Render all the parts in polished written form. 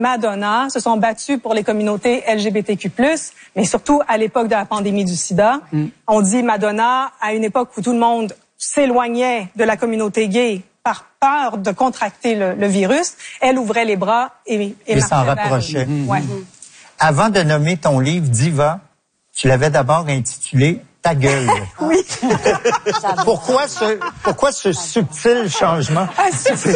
Madonna se sont battus pour les communautés LGBTQ+, mais surtout à l'époque de la pandémie du sida. On dit Madonna, à une époque où tout le monde s'éloignait de la communauté gay par peur de contracter le virus, elle ouvrait les bras et s'en rapprochait. Ouais. Avant de nommer ton livre Diva, tu l'avais d'abord intitulé Ta gueule. Oui. Pourquoi ce subtil changement? Ah, subtil!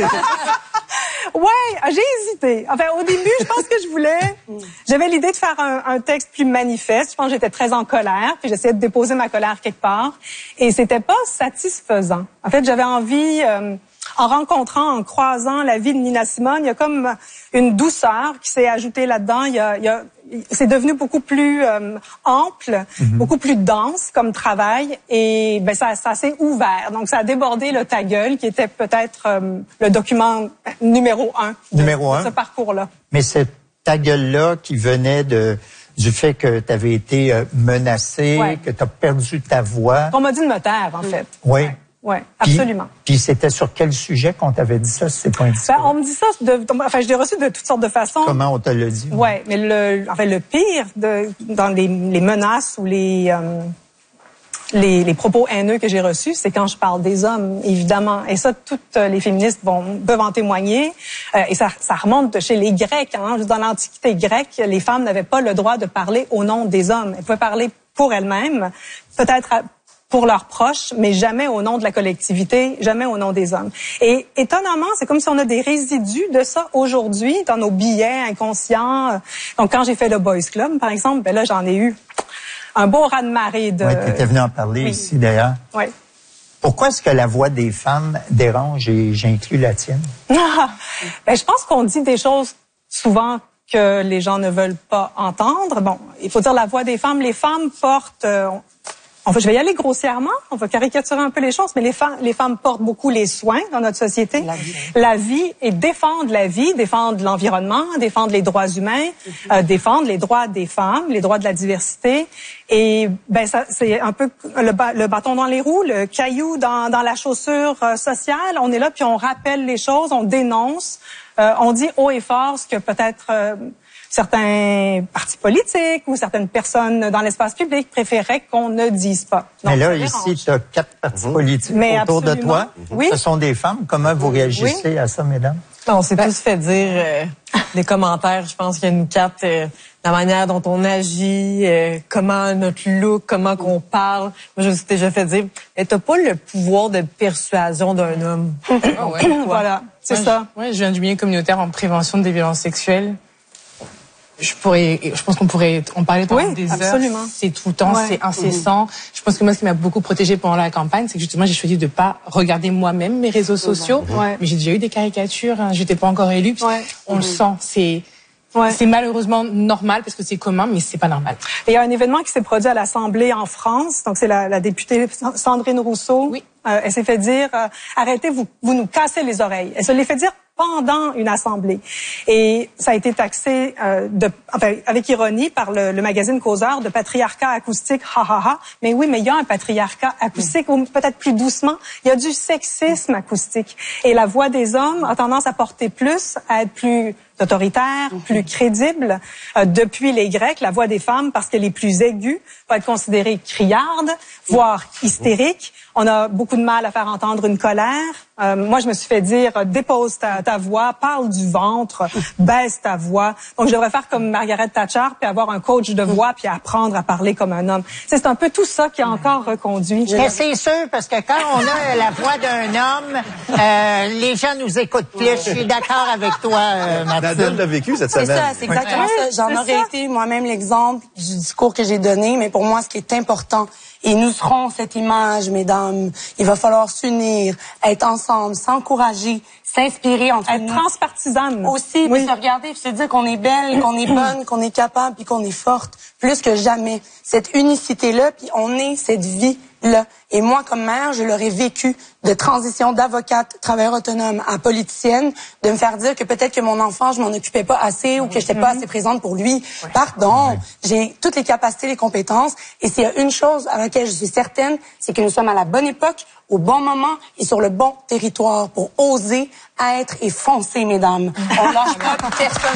Ouais, j'ai hésité. Enfin, au début, je pense que j'avais l'idée de faire un texte plus manifeste. Je pense que j'étais très en colère, puis j'essayais de déposer ma colère quelque part. Et c'était pas satisfaisant. En fait, j'avais envie, en rencontrant, en croisant la vie de Nina Simone, il y a comme une douceur qui s'est ajoutée là-dedans. C'est devenu beaucoup plus ample, beaucoup plus dense comme travail, et ben ça s'est ouvert. Donc ça a débordé le Ta gueule, qui était peut-être le document numéro 1 de ce parcours-là. Mais cette Ta gueule-là qui venait du fait que tu avais été menacée, que tu as perdu ta voix. On m'a dit de me taire, en fait. Oui. Oui, absolument. Puis c'était sur quel sujet qu'on t'avait dit ça, si c'est pas indiscret? On me dit ça, je l'ai reçu de toutes sortes de façons. Comment on te l'a dit? Oui, mais le pire dans les menaces ou les propos haineux que j'ai reçus, c'est quand je parle des hommes, évidemment. Et ça, toutes les féministes peuvent en témoigner. Et ça remonte de chez les Grecs. Dans l'Antiquité grecque, les femmes n'avaient pas le droit de parler au nom des hommes. Elles pouvaient parler pour elles-mêmes, peut-être pour leurs proches, mais jamais au nom de la collectivité, jamais au nom des hommes. Et étonnamment, c'est comme si on a des résidus de ça aujourd'hui dans nos billets inconscients. Donc, quand j'ai fait le Boys Club, par exemple, ben là, j'en ai eu un beau raz-de-marée de... Oui, tu étais venu en parler ici, d'ailleurs. Oui. Pourquoi est-ce que la voix des femmes dérange, et j'inclus la tienne? Ben, je pense qu'on dit des choses souvent que les gens ne veulent pas entendre. Bon, il faut dire la voix des femmes. Les femmes portent... je vais y aller grossièrement, on va caricaturer un peu les choses, mais les femmes portent beaucoup les soins dans notre société. La vie et défendent la vie, défendent l'environnement, défendent les droits humains, défendent les droits des femmes, les droits de la diversité. Et ben ça, c'est un peu le bâton dans les roues, le caillou dans la chaussure sociale. On est là puis on rappelle les choses, on dénonce, on dit haut et fort ce que peut-être... certains partis politiques ou certaines personnes dans l'espace public préféraient qu'on ne dise pas. Donc, mais là, ici, tu as 4 partis politiques autour de toi. Oui. Ce sont des femmes. Comment vous réagissez à ça, mesdames? On s'est tous fait dire des commentaires. Je pense qu'il y a une carte, la manière dont on agit, comment notre look, comment qu'on parle. Moi, je me suis déjà fait dire, t'as pas le pouvoir de persuasion d'un homme. Voilà, c'est ça. Oui, je viens du milieu communautaire en prévention des violences sexuelles. Je pense qu'on pourrait en parler pendant des absolument. Heures. C'est tout le temps, c'est incessant. Je pense que moi, ce qui m'a beaucoup protégée pendant la campagne, c'est que justement, j'ai choisi de pas regarder moi-même mes réseaux sociaux. Mais j'ai déjà eu des caricatures. J'étais pas encore élue. On le sent. C'est malheureusement normal parce que c'est commun, mais c'est pas normal. Et il y a un événement qui s'est produit à l'Assemblée en France. Donc, c'est la députée Sandrine Rousseau. Oui. Elle s'est fait dire, arrêtez, vous nous cassez les oreilles. Elle se l'est fait dire pendant une assemblée. Et ça a été taxé avec ironie par le magazine Causeur de patriarcat acoustique, Mais oui, mais il y a un patriarcat acoustique, ou peut-être plus doucement, il y a du sexisme acoustique. Et la voix des hommes a tendance à porter plus, à être plus autoritaire, plus crédible. Depuis les Grecs, la voix des femmes, parce qu'elle est plus aiguë, va être considérée criarde, voire hystérique. On a beaucoup de mal à faire entendre une colère. Moi, je me suis fait dire, dépose ta voix, parle du ventre, baisse ta voix. Donc, je devrais faire comme Margaret Thatcher, puis avoir un coach de voix, puis apprendre à parler comme un homme. C'est un peu tout ça qui a encore reconduit. Mais c'est sûr, parce que quand on a la voix d'un homme, les gens nous écoutent plus. Je suis d'accord avec toi, Mathilde. Nadège l'a vécu cette semaine. C'est ça, c'est exactement ça. J'en aurais été moi-même l'exemple du discours que j'ai donné, mais pour moi, ce qui est important, et nous serons cette image, mesdames, il va falloir s'unir, être ensemble, s'encourager, s'inspirer entre nous. Être transpartisane. Aussi, puis se regarder, puis se dire qu'on est belle, qu'on est bonne, qu'on est capable, puis qu'on est forte, plus que jamais. Cette unicité-là, puis on est cette vie-là. Et moi, comme mère, je l'aurais vécu de transition d'avocate, travailleur autonome à politicienne, de me faire dire que peut-être que mon enfant, je m'en occupais pas assez ou que j'étais pas assez présente pour lui. Pardon, j'ai toutes les capacités, les compétences. Et s'il y a une chose à laquelle je suis certaine, c'est que nous sommes à la bonne époque, au bon moment et sur le bon territoire pour oser être et foncer, mesdames. On lâche pas personne.